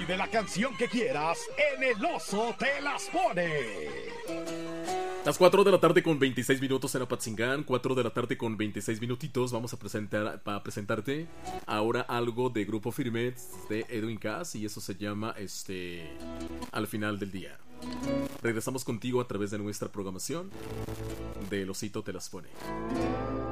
Pide la canción que quieras en El Oso Te Las Pone. Las 4 de la tarde con 26 minutos en Apatzingán, 4 de la tarde con 26 minutitos. Vamos a presentarte ahora algo de Grupo Firme de Edwin Cass, y eso se llama Al Final del Día. Regresamos contigo a través de nuestra programación de El Osito Te Las Pone.